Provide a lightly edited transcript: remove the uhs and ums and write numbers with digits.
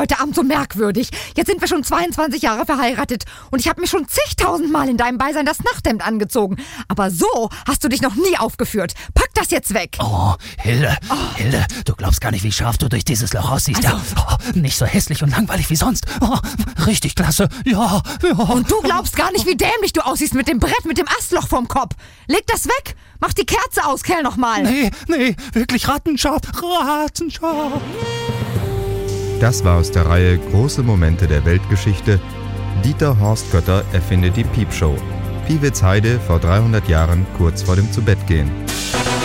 heute Abend so merkwürdig. Jetzt sind wir schon 22 Jahre verheiratet und ich habe mir schon zigtausendmal in deinem Beisein das Nachthemd angezogen. Aber so hast du dich noch nie aufgeführt. Pack das jetzt weg. Oh, Hilde, Hilde, du glaubst gar nicht, wie scharf du durch dieses Loch aussiehst. Also. Ja, nicht so hässlich und langweilig wie sonst. Richtig klasse. Ja. Und du glaubst gar nicht, wie dämlich du aussiehst mit dem Brett, mit dem Astloch vorm Kopf. Leg das weg. Mach die Kerze aus, Kerl, nochmal. Nee, wirklich rattenscharf. Das war aus der Reihe Große Momente der Weltgeschichte. Dieter Horst Götter erfindet die Piepshow. Piewitzheide vor 300 Jahren, kurz vor dem Zubettgehen.